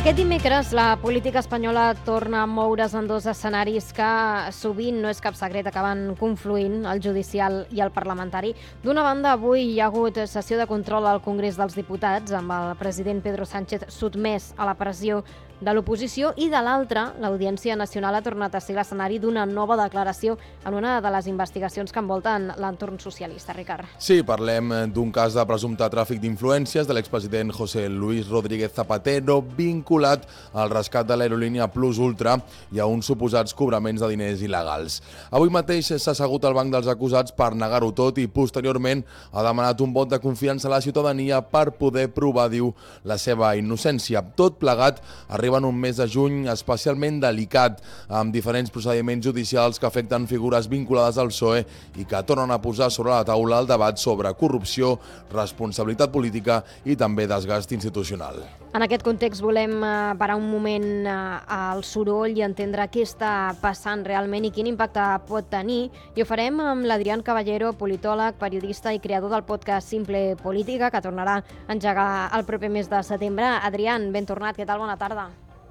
Aquest dimecres la política espanyola torna a moure's en dos escenaris que sovint, no és cap secret, acaben confluint, el judicial i el parlamentari. D'una banda, avui hi ha hagut sessió de control al Congrés dels Diputats amb el president Pedro Sánchez sotmès a la pressió de l'oposició i de l'altra, l'Audiència Nacional ha tornat a ser l'escenari d'una nova declaració en una de les investigacions que envolten l'entorn socialista. Ricard. Sí, parlem d'un cas de presumpte tràfic d'influències de l'expresident José Luis Rodríguez Zapatero vinculat al rescat de l'aerolínia Plus Ultra i a uns suposats cobraments de diners il·legals. Avui mateix s'ha assegut al banc dels acusats per negar-ho tot i posteriorment ha demanat un vot de confiança a la ciutadania per poder provar, diu, la seva innocència. Tot plegat arriba en un mes de juny especialment delicat, amb diferents procediments judicials que afecten figures vinculades al PSOE i que tornen a posar sobre la taula el debat sobre corrupció, responsabilitat política i també desgast institucional. En aquest context volem parar un moment al soroll i entendre què està passant realment i quin impacte pot tenir. I ho farem amb l'Adrián Caballero, politòleg, periodista i creador del podcast Simple Política, que tornarà a engegar el proper mes de setembre. Adrián, ben tornat, què tal? Bona tarda.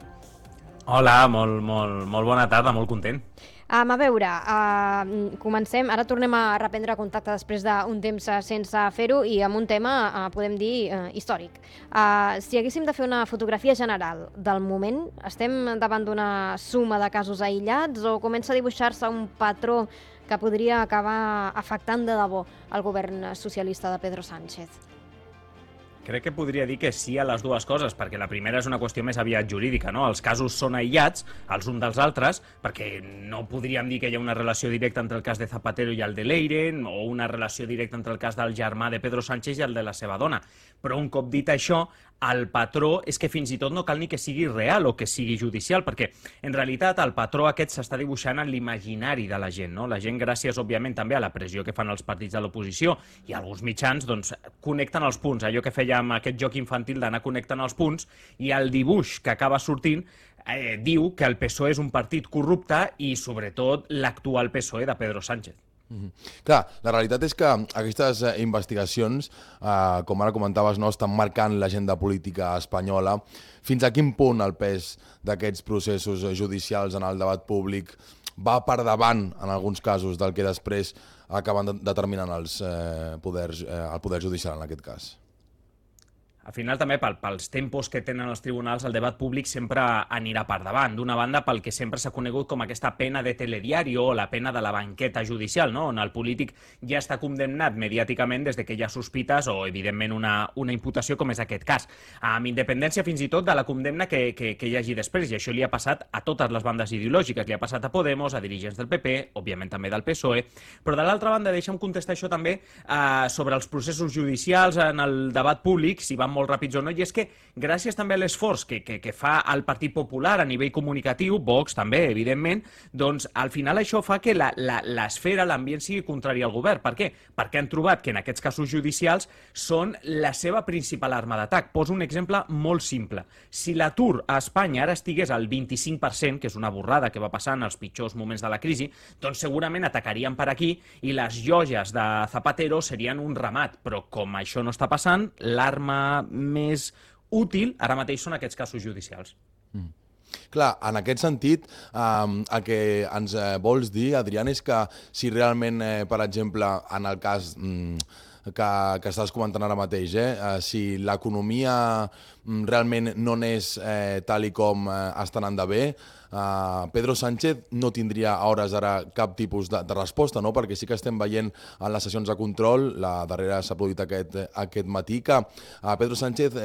Hola, molt bona tarda, molt content. A veure, comencem. Ara tornem a reprendre contacte després d'un temps sense fer-ho i amb un tema, podem dir, històric. Si haguéssim de fer una fotografia general del moment, estem davant d'una suma de casos aïllats o comença a dibuixar-se un patró que podria acabar afectant de debò el govern socialista de Pedro Sánchez? Crec que podria dir que sí a les dues coses, perquè la primera és una qüestió més aviat jurídica, no? Els casos són aïllats, els uns dels altres, perquè no podríem dir que hi ha una relació directa entre el cas de Zapatero i el de Leiren, o una relació directa entre el cas del germà de Pedro Sánchez i el de la seva dona. Però un cop dit això, el patró és que fins i tot no cal ni que sigui real o que sigui judicial, perquè en realitat el patró aquest s'està dibuixant en l'imaginari de la gent, no? La gent, gràcies, òbviament, també a la pressió que fan els partits de l'oposició i alguns mitjans, doncs, connecten els punts, allò que fèiem aquest joc infantil d'anar connectant els punts, i el dibuix que acaba sortint diu que el PSOE és un partit corrupte i, sobretot, l'actual PSOE de Pedro Sánchez. Clar, la realitat és que aquestes investigacions, com ara comentaves, no, estan marcant l'agenda política espanyola. Fins a quin punt el pes d'aquests processos judicials en el debat públic va per davant, en alguns casos, del que després acaben determinant el poder judicial en aquest cas? Al final també pels tempos que tenen els tribunals el debat públic sempre anirà per davant. D'una banda pel que sempre s'ha conegut com aquesta pena de telediari o la pena de la banqueta judicial, no? On el polític ja està condemnat mediàticament des de que hi ha sospites o evidentment una imputació com és aquest cas. Amb independència fins i tot de la condemna que hi hagi després, i això li ha passat a totes les bandes ideològiques, li ha passat a Podemos, a dirigents del PP, òbviament també del PSOE, però de l'altra banda deixa'm contestar això també sobre els processos judicials en el debat públic, si van molt ràpids o no, i és que gràcies també a l'esforç que fa el Partit Popular a nivell comunicatiu, Vox també, evidentment, doncs al final això fa que l'esfera, l'ambient sigui contrari al govern. Per què? Perquè han trobat que en aquests casos judicials són la seva principal arma d'atac. Poso un exemple molt simple. Si l'atur a Espanya ara estigués al 25%, que és una borrada que va passar en els pitjors moments de la crisi, doncs segurament atacarien per aquí i les joies de Zapatero serien un ramat. Però com això no està passant, l'arma més útil ara mateix són aquests casos judicials. Clar, en aquest sentit, el que ens vols dir, Adrián, és que si realment, per exemple, en el cas que estàs comentant ara mateix, si l'economia realment no n'és tal i com està anant de bé, Pedro Sánchez no tindria a hores d'ara cap tipus de resposta, no? Perquè sí que estem veient en les sessions de control, la darrera s'ha produït aquest matí, que Pedro Sánchez